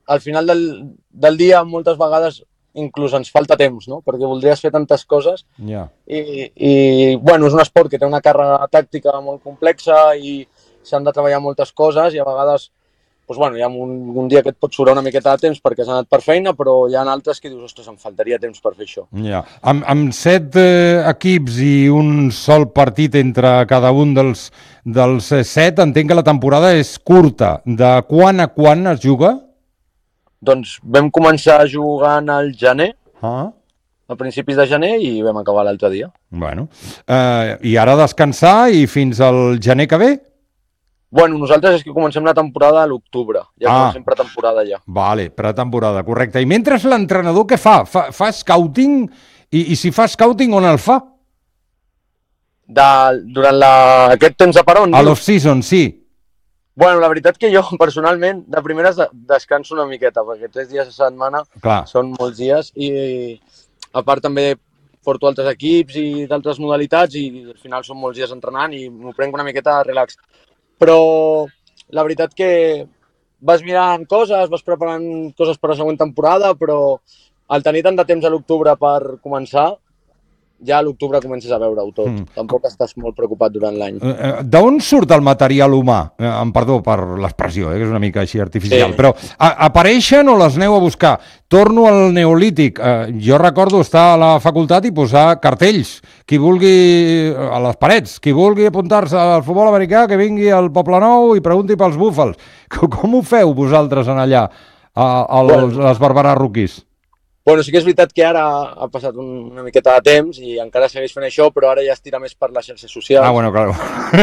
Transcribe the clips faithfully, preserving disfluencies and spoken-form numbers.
al final del, del dia moltes vegades inclús ens falta temps, no? Perquè voldries fer tantes coses yeah. i, i bueno, és un esport que té una càrrega tàctica molt complexa i s'han de treballar moltes coses i a vegades doncs, bueno, hi ha un, un dia que et pot sobrar una miqueta de temps perquè has anat per feina, però hi ha altres que dius, ostres, em faltaria temps per fer això. Ja. Amb, amb set eh, equips i un sol partit entre cada un dels, dels set, entenc que la temporada és curta. De quan a quan es juga? Doncs vam començar jugant al gener, ah. a principis de gener, i vam acabar l'altre dia. Bueno, eh, i ara descansar i fins al gener que ve? Bueno, nosaltres és que comencem la temporada a l'octubre. Ja ah. comencem pretemporada ja. Vale, pretemporada, correcte. I mentre l'entrenador què fa? Fa, fa scouting? I, I si fa scouting, on el fa? De, durant la, aquest temps de peron? A l'off-season, sí. Bueno, la veritat que jo, personalment, de primeres descanso una miqueta, perquè tres dies a setmana Clar. Són molts dies i, a part, també porto altres equips i d'altres modalitats i al final són molts dies entrenant i m'ho prenc una miqueta de relax. Però la veritat que vas mirant coses, vas preparant coses per a la següent temporada, però al tenir tant de temps a l'octubre per començar, ja a l'octubre comences a veure-ho tot. Mm. Tampoc estàs molt preocupat durant l'any. Eh, D'on surt el material humà? Eh, em perdó per l'expressió, eh, que és una mica així artificial, sí. Però a, apareixen o les aneu a buscar? Torno al neolític. Eh, jo recordo estar a la facultat i posar cartells. Qui vulgui, a les parets, qui vulgui apuntar-se al futbol americà, que vingui al Poblenou i pregunti pels búfals. Com ho feu vosaltres en allà, a, a les, bueno. les Barberà Rookies? Bueno, sí que és veritat que ara ha passat una miqueta de temps i encara segueix fent això, però ara ja es tira més per les xarxes socials. Ah, bueno, claro.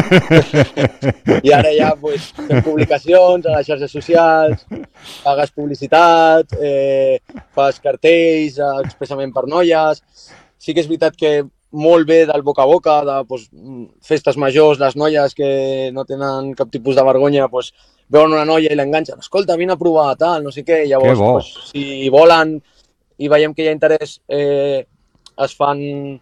I ara ja pues, fem publicacions a les xarxes socials, pagues publicitat, eh, fas cartells eh, expressament per noies. Sí que és veritat que molt bé del boca a boca, de pues, festes majors, les noies que no tenen cap tipus de vergonya, pues, veuen una noia i l'enganxen. Escolta, vine a provar, tal, no sé què. Llavors, que bo. Pues, si volen i veiem que hi ha interès, eh, es fan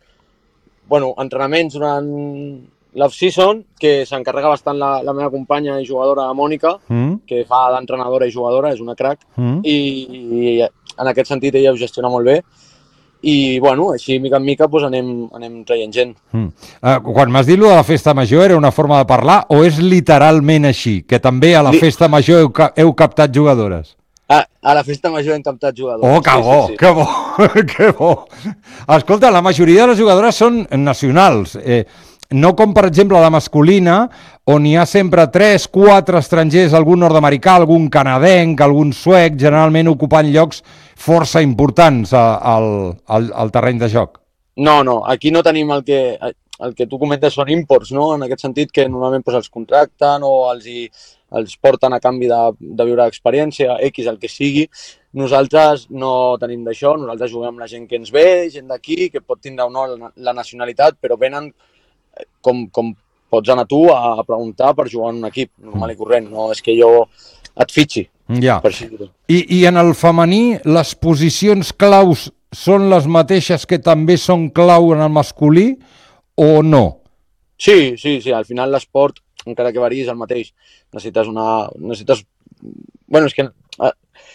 bueno, entrenaments durant l'off-season, que s'encarrega bastant la, la meva companya i jugadora, Mònica, mm. que fa d'entrenadora i jugadora, és una crac, mm. i, i en aquest sentit ella ho gestiona molt bé. I, bueno, així, mica en mica, doncs anem, anem traient gent. Mm. Uh, quan m'has dit lo de la festa major, era una forma de parlar o és literalment així, que també a la Li... festa major heu, heu captat jugadores? A, a la festa major hem captat jugadors. Oh, que bo, sí, sí, sí. que bo, que bo. Escolta, la majoria de les jugadores són nacionals, eh, no com per exemple la masculina, on hi ha sempre tres, quatre estrangers, algun nord-americà, algun canadenc, algun suec, generalment ocupant llocs força importants a, al, al, al terreny de joc. No, no, aquí no tenim el que... El que tu comentes són imports, no? En aquest sentit que normalment pues, els contracten o els, hi, els porten a canvi de, de viure experiència, X, el que sigui. Nosaltres no tenim d'això, nosaltres juguem amb la gent que ens ve, gent d'aquí, que pot tindre o no la, la nacionalitat, però venen com, com pots anar tu a, a preguntar per jugar en un equip normal i corrent, no és que jo et fitxi. Ja. Per així dir-ho. I, I en el femení les posicions claus són les mateixes que també són clau en el masculí? O no? Sí, sí, sí. Al final l'esport, encara que varies el mateix, necessites una... necessites... Bueno, és que... Eh,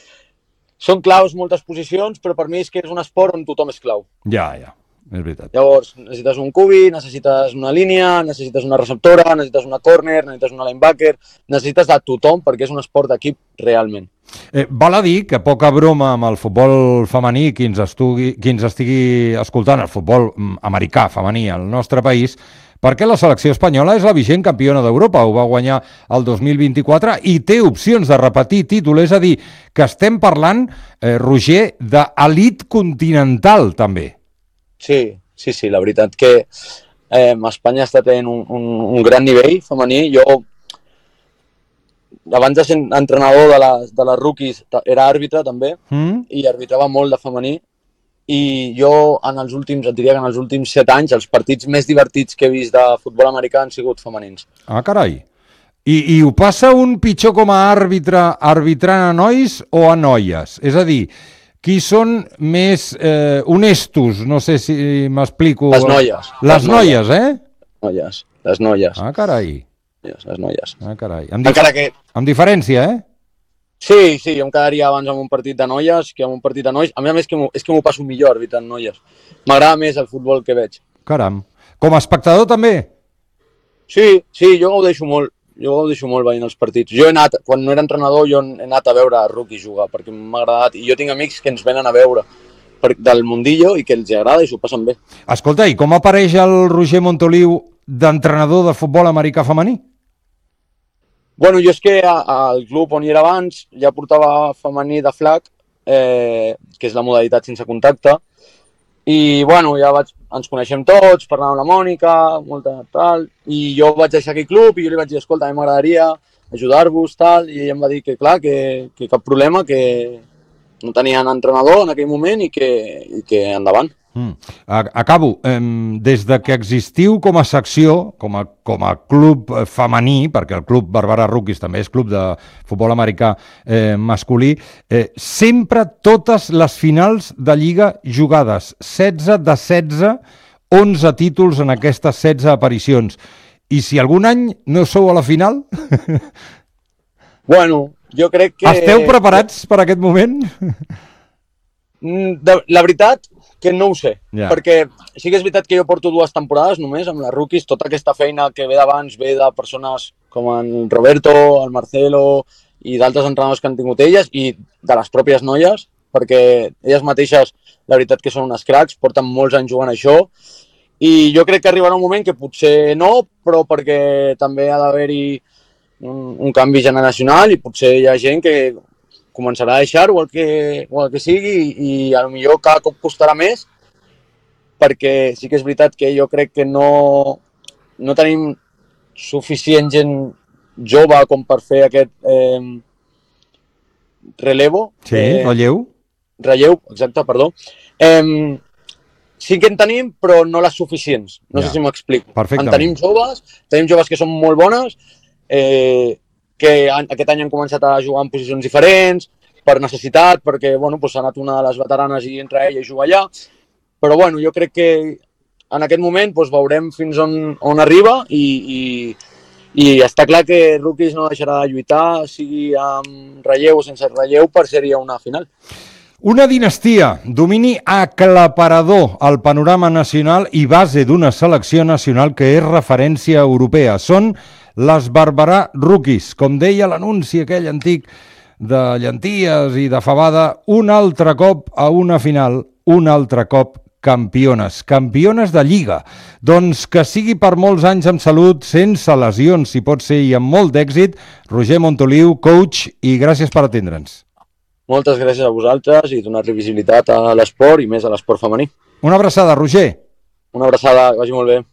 són claus moltes posicions, però per mi és que és un esport on tothom és clau. Ja, ja, és veritat. Llavors, necessites un cubi, necessites una línia, necessites una receptora, necessites una corner, necessites una linebacker, necessites de tothom perquè és un esport d'equip realment. Eh, val a dir que poca broma amb el futbol femení, qui ens, estugui, qui ens estigui escoltant, el futbol americà femení al nostre país, perquè la selecció espanyola és la vigent campiona d'Europa, ho va guanyar el dos mil vint-i-quatre i té opcions de repetir títol, és a dir, que estem parlant, eh, Roger, d'elit continental també. Sí, sí, sí, la veritat que eh, Espanya està tenint un, un, un gran nivell femení. Jo abans de ser entrenador de les, de les rookies era àrbitre també mm. i arbitrava molt de femení i jo en els últims, et diria que en els últims set anys els partits més divertits que he vist de futbol americà han sigut femenins. Ah, carai. I, i ho passa un pitjor com a àrbitre arbitrant a nois o a noies? És a dir, qui són més eh, honestos? No sé si m'explico. Les noies. Les, les noies, noies, eh? Noies, les noies. Ah, carai. Les noies. Ah, carai. Amb, dif Encara que... amb diferència, eh? Sí, sí, jo em quedaria abans amb un partit de noies que amb un partit de nois. A més a més, que és que m'ho passo millor arbitrant noies. M'agrada més el futbol que veig. Caram. Com a espectador també? Sí, sí, jo gaudeixo molt. Jo gaudeixo molt veient els partits. Jo he anat, quan no era entrenador, jo he anat a veure a rookies jugar, perquè m'ha agradat. I jo tinc amics que ens venen a veure per, del mundillo i que els agrada i s'ho passen bé. Escolta, i com apareix el Roger Montoliu d'entrenador de futbol americà femení? Bueno, jo és que al club on hi era abans ja portava femení de flag, eh, que és la modalitat sense contacte, i bueno, ja vaig, ens coneixem tots, parlàvem amb la Mònica, molta tal, i jo vaig deixar aquell club i jo li vaig dir, escolta, a mi m'agradaria ajudar-vos, tal, i ella em va dir que clar, que, que cap problema, que no tenien entrenador en aquell moment i que, i que endavant. Mm. Acabo. Des de que existiu com a secció, com a, com a club femení, perquè el club Barberà Rookies també és club de futbol americà eh, masculí, eh, sempre totes les finals de Lliga jugades, setze de setze, onze títols en aquestes setze aparicions. I si algun any no sou a la final? Bueno, jo crec que... Esteu preparats per aquest moment? De, la veritat que no ho sé, yeah. perquè sí que és veritat que jo porto dues temporades només amb les rookies, tota aquesta feina que ve d'abans ve de persones com en Roberto, el Marcelo i d'altres entrenadors que han tingut elles i de les pròpies noies, perquè elles mateixes, la veritat que són unes cracs, porten molts anys jugant això i jo crec que arribarà un moment que potser no, però perquè també ha d'haver-hi un, un canvi generacional i potser hi ha gent que començarà a deixar o el que, o el que sigui i, i a lo millor cada cop costarà més perquè sí que és veritat que jo crec que no, no tenim suficient gent jove com per fer aquest eh, relevo. Sí, eh, relleu. Relleu, exacte, perdó. Eh, sí que en tenim, però no les suficients. No ja. sé si m'explico. En tenim joves, tenim joves que són molt bones, eh, que aquest any han començat a jugar en posicions diferents, per necessitat, perquè bueno, doncs ha anat una de les veteranes i entra ella i juga allà. Però bueno, jo crec que en aquest moment doncs, veurem fins on, on arriba i, i, i està clar que Rookies no deixarà de lluitar, sigui amb relleu o sense relleu, per ser-hi a una final. Una dinastia, domini aclaparador al panorama nacional i base d'una selecció nacional que és referència europea. Són les Barberà Rookies, com deia l'anunci aquell antic de llenties i de fabada, un altre cop a una final, un altre cop campiones, campiones de Lliga. Doncs que sigui per molts anys amb salut, sense lesions, si pot ser, i amb molt d'èxit. Roger Montoliu, coach, i gràcies per atendre'ns. Moltes gràcies a vosaltres i donar-li visibilitat a l'esport i més a l'esport femení. Una abraçada, Roger. Una abraçada, que vagi molt bé.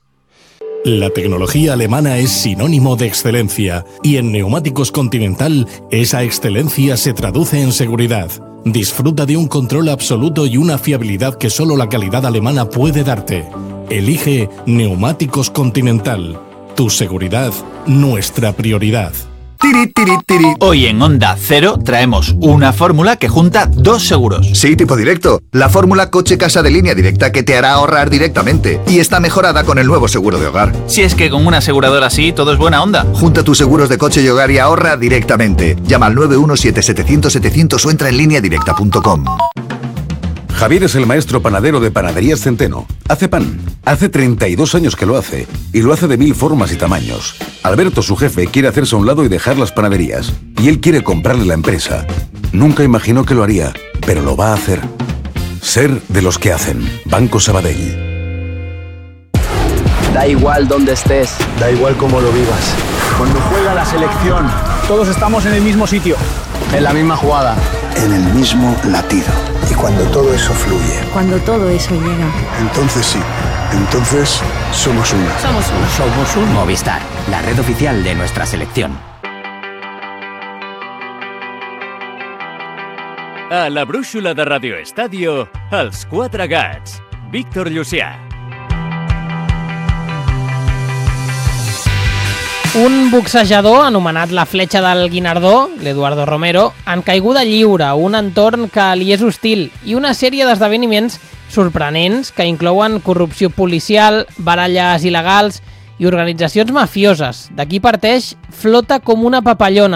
La tecnología alemana es sinónimo de excelencia y en Neumáticos Continental esa excelencia se traduce en seguridad. Disfruta de un control absoluto y una fiabilidad que solo la calidad alemana puede darte. Elige Neumáticos Continental. Tu seguridad, nuestra prioridad. Tiri, tiri, tiri. Hoy en Onda Cero traemos una fórmula que junta dos seguros. Sí, tipo directo. La fórmula coche-casa de línea directa que te hará ahorrar directamente. Y está mejorada con el nuevo seguro de hogar. Si es que con una aseguradora así todo es buena onda. Junta tus seguros de coche y hogar y ahorra directamente. Llama al nueve uno siete setecientos setecientos o entra en línea directa punto com. Javier es el maestro panadero de Panaderías Centeno. Hace pan. Hace treinta y dos años que lo hace. Y lo hace de mil formas y tamaños. Alberto, su jefe, quiere hacerse a un lado y dejar las panaderías. Y él quiere comprarle la empresa. Nunca imaginó que lo haría, pero lo va a hacer. Ser de los que hacen. Banco Sabadell. Da igual dónde estés. Da igual cómo lo vivas. Cuando juega la selección, todos estamos en el mismo sitio. En la misma jugada. En el mismo latido. Y cuando todo eso fluye. Cuando todo eso llega. Entonces sí. Entonces somos uno. Somos uno. Somos un Movistar, la red oficial de nuestra selección. A la brúixola de Radio Estadio, els quatre gats. Víctor Llucià. Un boxejador anomenat la Fletxa del Guinardó, l'Eduardo Romero, en caiguda lliure, un entorn que li és hostil i una sèrie d'esdeveniments sorprenents que inclouen corrupció policial, baralles il·legals i organitzacions mafioses. D'aquí parteix Flota com una papallona,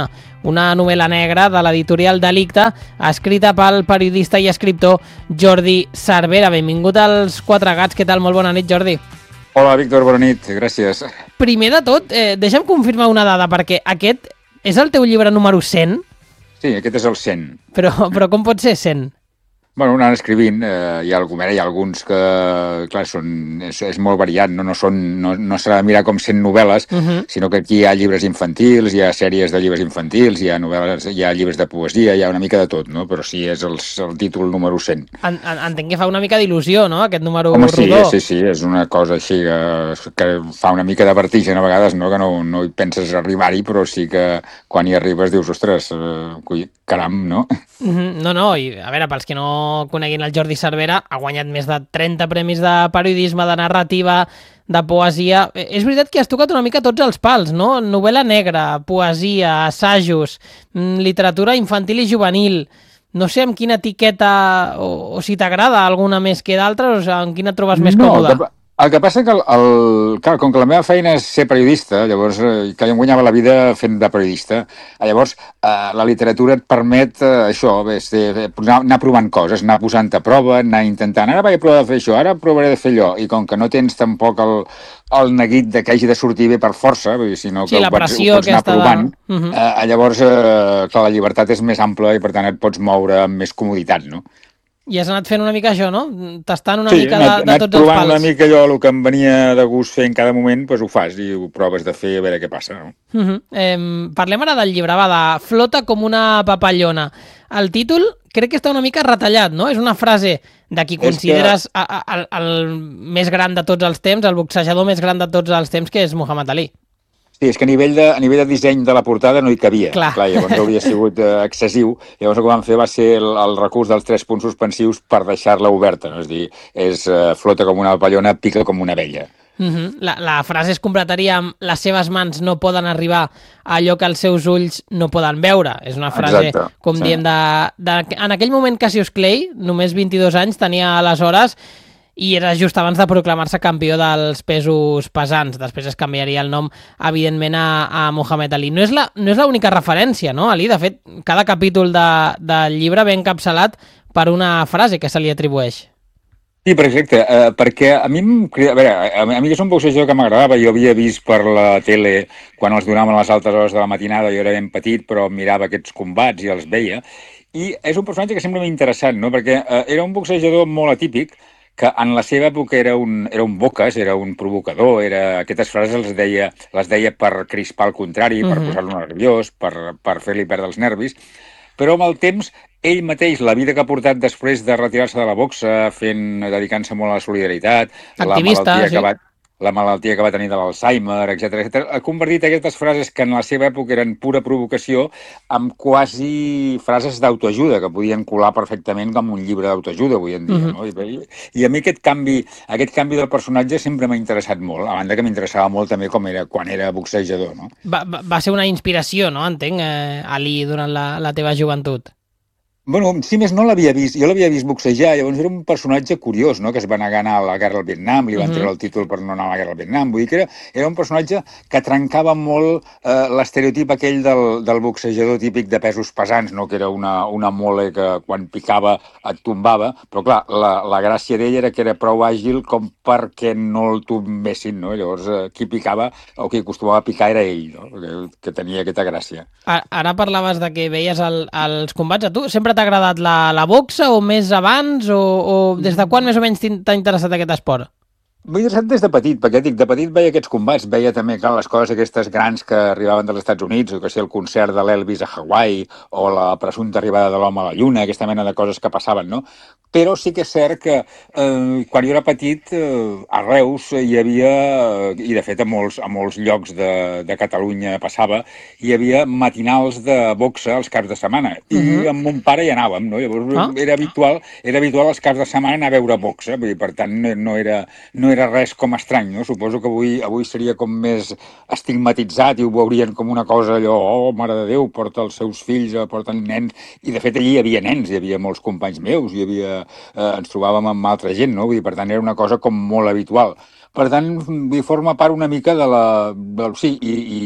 una novel·la negra de l'editorial Delicte, escrita pel periodista i escriptor Jordi Cervera. Benvingut als Quatre Gats. Què tal? Molt bona nit, Jordi. Hola, Víctor, bona nit. Gràcies. Primer de tot, eh, deixa'm confirmar una dada, perquè aquest és el teu llibre número cent? Sí, aquest és el cent. Però, però com pot ser cent? Bueno, anant escrivint, eh, hi, ha, hi ha alguns que, clar, són, és, és molt variat, no, no, són, no, no s'ha de mirar com cent novel·les, uh -huh. sinó que aquí hi ha llibres infantils, hi ha sèries de llibres infantils, hi ha novel·les, hi ha llibres de poesia, hi ha una mica de tot, no? Però sí, és el, el títol número cent. En, en, entenc que fa una mica d'il·lusió, no?, aquest número Home, rodó. sí, sí, sí, és una cosa així que, que fa una mica de vertigen a vegades, no? Que no, no hi penses arribar-hi, però sí que quan hi arribes dius, ostres, eh, caram, no? Uh -huh. No, no, i a veure, pels que no coneguin el Jordi Cervera, ha guanyat més de trenta premis de periodisme, de narrativa, de poesia. És veritat que has tocat una mica tots els pals, no? Novel·la negra, poesia, assajos, literatura infantil i juvenil. No sé amb quina etiqueta, o, o si t'agrada alguna més que d'altres, o en quina et trobes més no, còmoda. Que... El que passa que, el, el, clar, com que la meva feina és ser periodista, llavors, eh, que jo em guanyava la vida fent de periodista, llavors eh, la literatura et permet eh, això, bé, de, anar, anar provant coses, anar posant a prova, anar intentant, ara vaig provar de fer això, ara provaré de fer allò, i com que no tens tampoc el, el neguit de que hagi de sortir bé per força, sinó que sí, ho pots, ho pots anar provant, de... uh -huh. eh, llavors, eh, clar, la llibertat és més ampla i per tant et pots moure amb més comoditat, no? I has anat fent una mica això, no? Tastant una sí, mica anat, de, de tots els pals. Sí, anat provant una mica allò, el que em venia de gust fer en cada moment, doncs ho fas i ho proves de fer a veure què passa. No? Uh -huh. eh, parlem ara del llibre, va, de Flota com una papallona. El títol crec que està una mica retallat, no? És una frase de qui consideres que... a, a, el, el més gran de tots els temps, el boxejador més gran de tots els temps, que és Muhammad Ali. Sí, és que a nivell de, a nivell de disseny de la portada no hi cabia. Clar. Clar, llavors hauria sigut eh, excessiu. Llavors el que vam fer va ser el, el recurs dels tres punts suspensius per deixar-la oberta. No? És a dir, és eh, flota com una papallona, pica com una abella. Uh -huh. la, la frase es completaria amb les seves mans no poden arribar a allò que els seus ulls no poden veure. És una frase, exacte, com sí. diem, de, de... En aquell moment Cassius Clay, només vint-i-dos anys, tenia aleshores... i era just abans de proclamar-se campió dels pesos pesants. Després es canviaria el nom, evidentment, a, a Muhammad Ali. No és la, no és l'única referència, no, Ali? De fet, cada capítol de, del llibre ve encapçalat per una frase que se li atribueix. Sí, perfecte, uh, perquè a mi, a veure, a mi és un boxejador que m'agradava. Jo havia vist per la tele, quan els donaven a les altes hores de la matinada, jo era ben petit, però mirava aquests combats i els veia. I és un personatge que sempre m'ha interessat, no? Perquè uh, era un boxejador molt atípic, que en la seva època era un, era un boques, era un provocador, era, aquestes frases les deia, les deia per crispar el contrari, per uh -huh. posar-lo nerviós, per, per fer-li perdre els nervis, però amb el temps ell mateix, la vida que ha portat després de retirar-se de la boxa, fent, dedicant-se molt a la solidaritat, activista, la malaltia sí. que va... la malaltia que va tenir de l'Alzheimer, etcètera, etcètera, ha convertit aquestes frases que en la seva època eren pura provocació en quasi frases d'autoajuda, que podien colar perfectament com un llibre d'autoajuda avui en dia. Uh-huh. No? I, I a mi aquest canvi, aquest canvi del personatge sempre m'ha interessat molt, a banda que m'interessava molt també com era quan era boxejador. No? Va, va, va ser una inspiració, no? Entenc, eh, Ali, durant la, la teva joventut. Bueno, si més no l'havia vist, jo l'havia vist boxejar, llavors era un personatge curiós, no?, que es va negar a anar a la guerra al Vietnam, li van uh -huh. treure el títol per no anar a la guerra al Vietnam, vull dir que era, era un personatge que trencava molt eh, l'estereotip aquell del, del boxejador típic de pesos pesants, no?, que era una, una mole que quan picava et tombava, però clar, la, la gràcia d'ell era que era prou àgil com perquè no el tombessin, no?, llavors eh, qui picava o qui acostumava a picar era ell, no?, que, que tenia aquesta gràcia. Ara parlaves de que veies el, els combats, a tu sempre t'ha agradat la, la boxa o més abans o, o des de quan més o menys t'ha interessat aquest esport? M'ha interessat des de petit, perquè dic, de petit veia aquests combats, veia també clar, les coses aquestes grans que arribaven dels Estats Units, o que sigui el concert de l'Elvis a Hawaii, o la presumpta arribada de l'home a la Lluna, aquesta mena de coses que passaven, no? Però sí que és cert que eh, quan jo era petit, eh, a Reus hi havia, i de fet a molts, a molts llocs de, de Catalunya passava, hi havia matinals de boxa els caps de setmana, i uh-huh. amb mon pare hi anàvem, no? Llavors ah. era habitual, era habitual els caps de setmana anar a veure boxa, vull dir, per tant no era, no era res com estrany, no? Suposo que avui, avui seria com més estigmatitzat i ho veurien com una cosa allò, oh, mare de Déu, porta els seus fills, porten nens, i de fet allí hi havia nens, hi havia molts companys meus, hi havia, eh, ens trobàvem amb altra gent, no? Vull dir, per tant era una cosa com molt habitual. Per tant, vull forma part una mica de la... Del, sí, i, i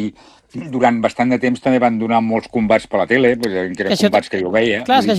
durant bastant de temps també van donar molts combats per la tele, que eren Que això- combats que jo veia. Clar, és que